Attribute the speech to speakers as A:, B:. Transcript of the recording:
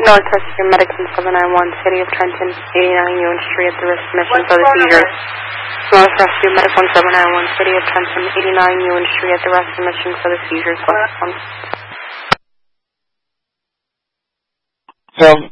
A: North Rescue Medicine 791, City of Trenton, 89 Ewan Street at the risk of mission for the seizures. North Rescue Medical 791, City of Trenton, 89 Ewan Street at the risk of mission for the seizures. Last one.